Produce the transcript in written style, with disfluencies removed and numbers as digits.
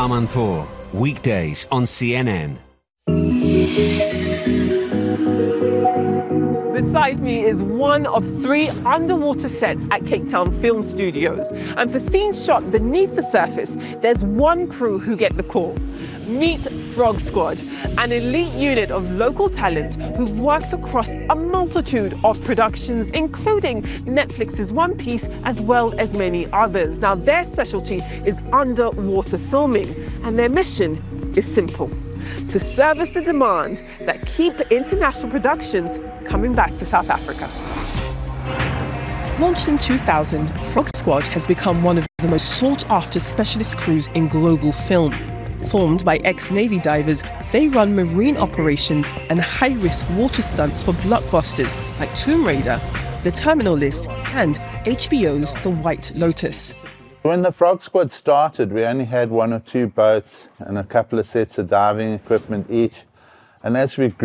Amanpour, weekdays on CNN. Beside me is one of 3 underwater sets at Cape Town Film Studios. And for scenes shot beneath the surface, there's one crew who get the call. Meet Frog Squad, an elite unit of local talent who've worked across a multitude of productions, including Netflix's One Piece, as well as many others. Now, their specialty is underwater filming, and their mission is simple: to service the demand that keep international productions coming back to South Africa. Launched in 2000, Frog Squad has become one of the most sought-after specialist crews in global film. Formed by ex-Navy divers, they run marine operations and high-risk water stunts for blockbusters like Tomb Raider, The Terminal List, and HBO's The White Lotus. When the Frog Squad started, we only had 1 or 2 boats and a couple of sets of diving equipment each. And as we grew